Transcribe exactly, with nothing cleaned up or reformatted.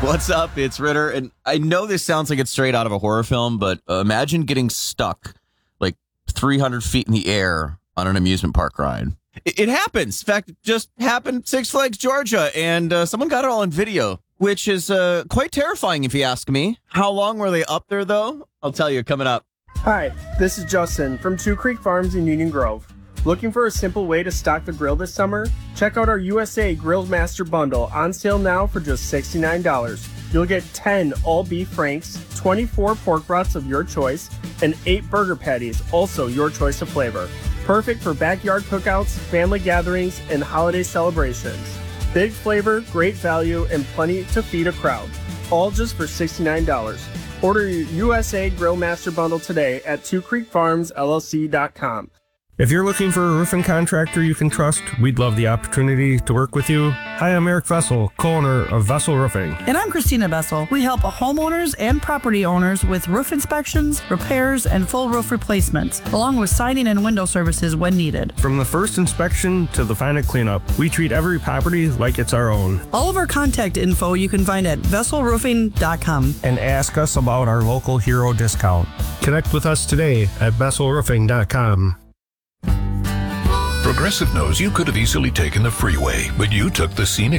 What's up? It's Ritter, and I know this sounds like it's straight out of a horror film, but uh, imagine getting stuck like three hundred feet in the air on an amusement park ride. It, it happens. In fact, it just happened at Six Flags, Georgia, and uh, someone got it all on video, which is uh, quite terrifying if you ask me. How long were they up there, though? I'll tell you coming up. Hi, this is Justin from Two Creek Farms in Union Grove. Looking for a simple way to stock the grill this summer? Check out our U S A Grill Master Bundle on sale now for just sixty-nine dollars. You'll get ten all-beef franks, twenty-four pork brats of your choice, and eight burger patties, also your choice of flavor. Perfect for backyard cookouts, family gatherings, and holiday celebrations. Big flavor, great value, and plenty to feed a crowd. All just for sixty-nine dollars. Order your U S A Grill Master Bundle today at two creek farms L L C dot com. If you're looking for a roofing contractor you can trust, we'd love the opportunity to work with you. Hi, I'm Eric Vessel, co-owner of Vessel Roofing. And I'm Christina Vessel. We help homeowners and property owners with roof inspections, repairs, and full roof replacements, along with siding and window services when needed. From the first inspection to the final cleanup, we treat every property like it's our own. All of our contact info you can find at vessel roofing dot com. And ask us about our local hero discount. Connect with us today at vessel roofing dot com. Progressive knows you could have easily taken the freeway, but you took the scenic